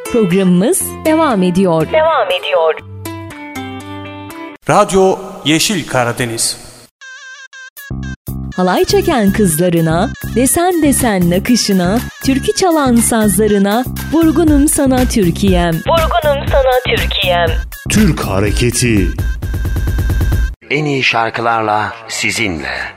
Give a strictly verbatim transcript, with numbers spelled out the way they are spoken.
Programımız devam ediyor. Devam ediyor. Radyo Yeşil Karadeniz. Halay çeken kızlarına, desen desen nakışına, türkü çalan sazlarına, vurgunum sana Türkiye'm. Vurgunum sana Türkiye'm. Türk Hareketi. En iyi şarkılarla sizinle.